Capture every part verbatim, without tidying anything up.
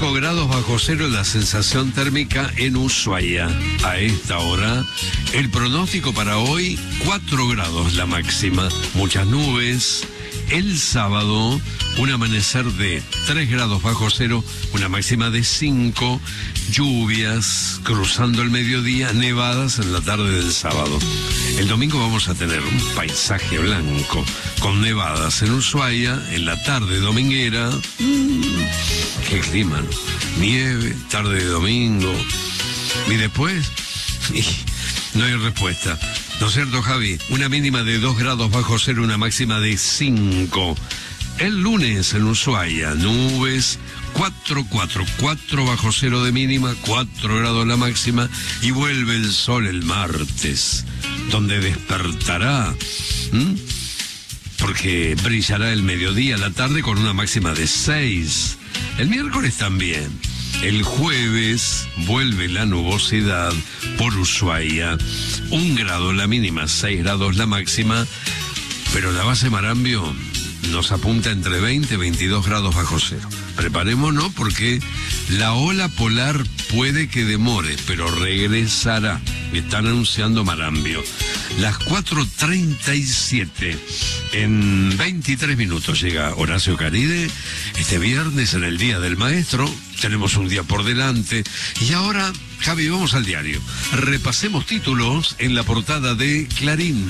cinco grados bajo cero la sensación térmica en Ushuaia. A esta hora, el pronóstico para hoy, cuatro grados la máxima. Muchas nubes. El sábado, un amanecer de tres grados bajo cero, una máxima de cinco, lluvias, cruzando el mediodía, nevadas en la tarde del sábado. El domingo vamos a tener un paisaje blanco, con nevadas en Ushuaia, en la tarde dominguera. Mmm, qué clima, ¿no? Nieve, tarde de domingo. Y después, no hay respuesta. ¿No es cierto, Javi? Una mínima de dos grados bajo cero, una máxima de cinco. El lunes en Ushuaia, nubes, cuatro, cuatro, cuatro bajo cero de mínima, cuatro grados la máxima, y vuelve el sol el martes, donde despertará, ¿m? porque brillará el mediodía a la tarde con una máxima de seis. El miércoles también. El jueves vuelve la nubosidad por Ushuaia. Un grado la mínima, seis grados la máxima, pero la base Marambio nos apunta entre veinte y veintidós grados bajo cero. Preparémonos porque la ola polar puede que demore, pero regresará. Están anunciando Marambio. Las cuatro treinta y siete. En veintitrés minutos llega Horacio Caride. Este viernes, en el Día del Maestro, tenemos un día por delante. Y ahora, Javi, vamos al diario. Repasemos títulos en la portada de Clarín.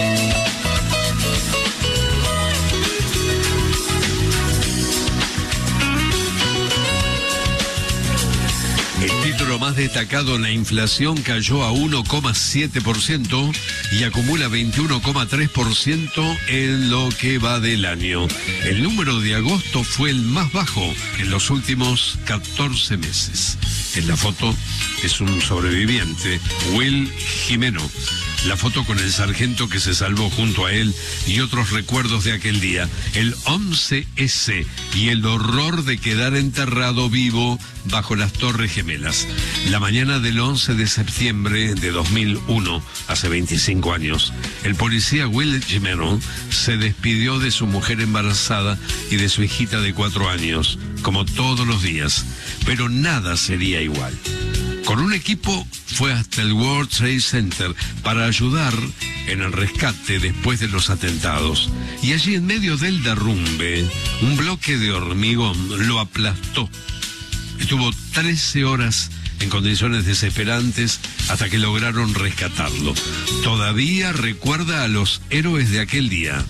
El título más destacado: la inflación cayó a uno coma siete por ciento y acumula veintiuno coma tres por ciento en lo que va del año. El número de agosto fue el más bajo en los últimos catorce meses. En la foto es un sobreviviente, Will Jimeno. La foto con el sargento que se salvó junto a él y otros recuerdos de aquel día. El once ese y el horror de quedar enterrado vivo bajo las Torres Gemelas. La mañana del once de septiembre de dos mil uno, hace veinticinco años, el policía Will Jimeno se despidió de su mujer embarazada y de su hijita de cuatro años, como todos los días. Pero nada sería igual. Con un equipo fue hasta el World Trade Center para ayudar en el rescate después de los atentados. Y allí, en medio del derrumbe, un bloque de hormigón lo aplastó. Estuvo trece horas en condiciones desesperantes hasta que lograron rescatarlo. Todavía recuerda a los héroes de aquel día.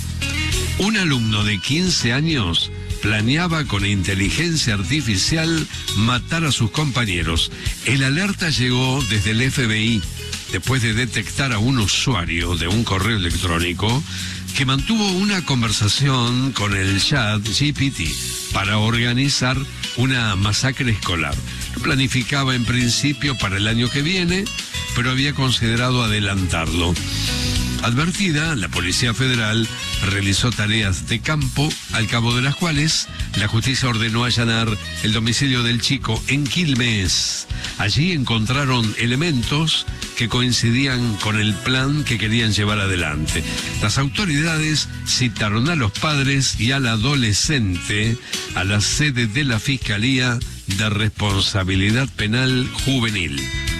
Un alumno de quince años planeaba con inteligencia artificial matar a sus compañeros. El alerta llegó desde el F B I después de detectar a un usuario de un correo electrónico que mantuvo una conversación con el chat G P T para organizar una masacre escolar. Lo planificaba en principio para el año que viene, pero había considerado adelantarlo. Advertida, la Policía Federal realizó tareas de campo, al cabo de las cuales la justicia ordenó allanar el domicilio del chico en Quilmes. Allí encontraron elementos que coincidían con el plan que querían llevar adelante. Las autoridades citaron a los padres y al adolescente a la sede de la Fiscalía de Responsabilidad Penal Juvenil.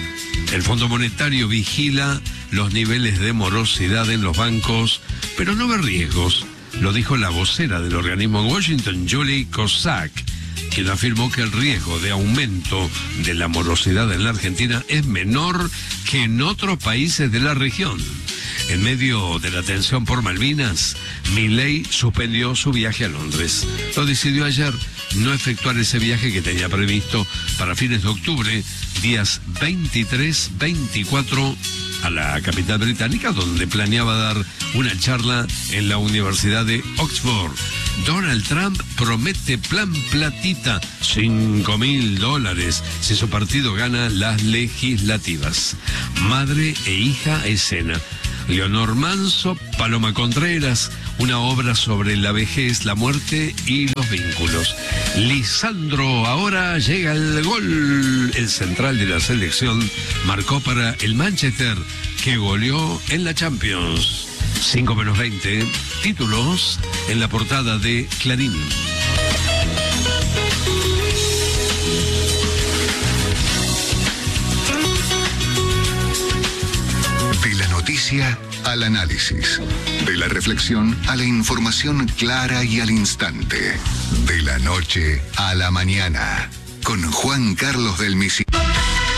El Fondo Monetario vigila los niveles de morosidad en los bancos, pero no ve riesgos. Lo dijo la vocera del organismo en Washington, Julie Kozak, quien afirmó que el riesgo de aumento de la morosidad en la Argentina es menor que en otros países de la región. En medio de la tensión por Malvinas, Milei suspendió su viaje a Londres. Lo decidió ayer no efectuar ese viaje que tenía previsto para fines de octubre, días veintitrés, veinticuatro, a la capital británica, donde planeaba dar una charla en la Universidad de Oxford. Donald Trump promete plan platita, cinco mil dólares, si su partido gana las legislativas. Madre e hija a escena. Leonor Manso, Paloma Contreras, una obra sobre la vejez, la muerte y los vínculos. Lisandro ahora llega el gol. El central de la selección marcó para el Manchester, que goleó en la Champions. cinco menos veinte, títulos en la portada de Clarín. noticia al análisis, de la reflexión a la información clara y al instante, de la noche a la mañana, con Juan Carlos del Misil.